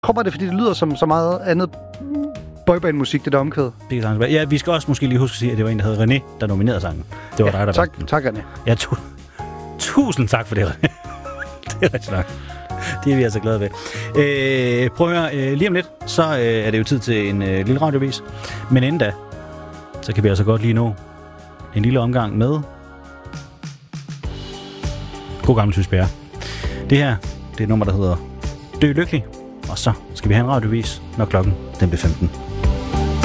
Tror det, fordi det lyder som så meget andet boyband-musik, det der omkvæd. Det kan sagtens være. Ja, vi skal også måske lige huske at sige, at det var en, der hed René, der nominerede sangen. Det var dig, der tak, tak, René. Ja, tusind tak for det, René. Det er rigtig nok. Det er vi altså glade ved. Prøv at høre, lige om lidt, så er det jo tid til en lille radiovis. Men inden da, så kan vi altså godt lige nå en lille omgang med god gammel Sys Bjerre. Det her, det er et nummer, der hedder Dø Lykkelig. Og så skal vi have en radiovis, når klokken den bliver 15.